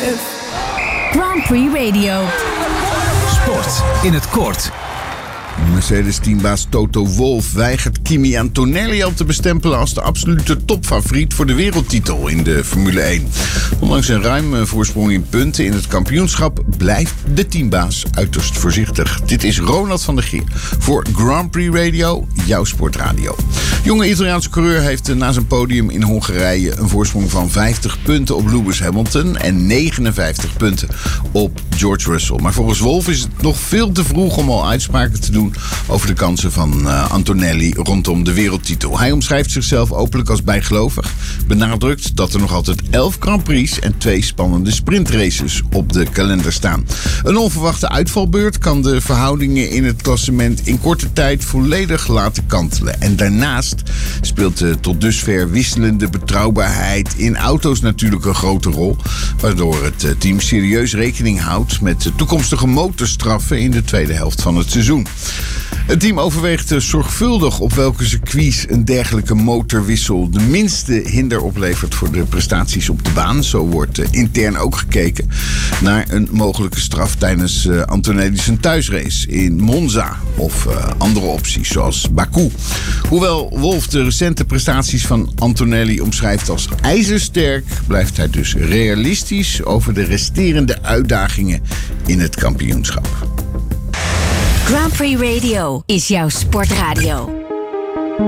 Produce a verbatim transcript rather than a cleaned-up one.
Grand Prix Radio. Sport in het kort. Mercedes-teambaas Toto Wolff weigert Kimi Antonelli al te bestempelen als de absolute topfavoriet voor de wereldtitel in de Formule één. Ondanks een ruime voorsprong in punten in het kampioenschap blijft de teambaas uiterst voorzichtig. Dit is Ronald van der Geer voor Grand Prix Radio, jouw sportradio. Jonge Italiaanse coureur heeft na zijn podium in Hongarije een voorsprong van vijftig punten op Lewis Hamilton en negenenvijftig punten op George Russell. Maar volgens Wolff is het nog veel te vroeg om al uitspraken te doen over de kansen van uh, Antonelli rondom de wereldtitel. Hij omschrijft zichzelf openlijk als bijgelovig, benadrukt dat er nog altijd elf Grand Prix en twee spannende sprintraces op de kalender staan. Een onverwachte uitvalbeurt kan de verhoudingen in het klassement in korte tijd volledig laten kantelen. En daarnaast speelt de tot dusver wisselende betrouwbaarheid in auto's natuurlijk een grote rol, waardoor het team serieus rekening houdt met de toekomstige motorstraffen in de tweede helft van het seizoen. Het team overweegt zorgvuldig op welke circuits een dergelijke motorwissel de minste hinder oplevert voor de prestaties op de baan. Zo wordt intern ook gekeken naar een mogelijke straf tijdens Antonelli zijn thuisrace in Monza of uh, andere opties zoals Baku. Hoewel Wolff de recente prestaties van Antonelli omschrijft als ijzersterk, blijft hij dus realistisch over de resterende uitdagingen in het kampioenschap. Grand Prix Radio is jouw sportradio.